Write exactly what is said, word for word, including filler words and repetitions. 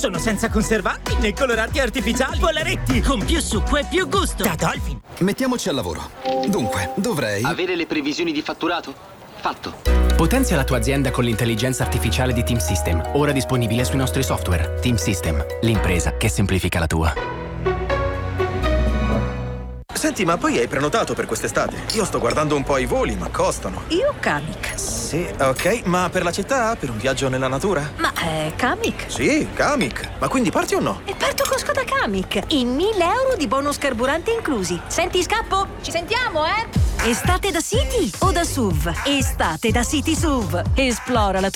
Sono senza conservanti né coloranti artificiali. Polaretti con più succo e più gusto. Da Dolphin. Mettiamoci al lavoro. Dunque, dovrei... Avere le previsioni di fatturato? Fatto. Potenzia la tua azienda con l'intelligenza artificiale di Team System, ora disponibile sui nostri software. Team System, l'impresa che semplifica la tua. Senti, ma poi hai prenotato per quest'estate? Io sto guardando un po' i voli, ma costano. Io Kamiq. Sì, ok, ma per la città? Per un viaggio nella natura? Ma è Kamiq. Sì, Kamiq. Ma quindi parti o no? E parto con Skoda Kamiq. In mille euro di bonus carburante inclusi. Senti, scappo? Ci sentiamo, eh? Estate da City o da S U V? Estate da City S U V. Esplora la tua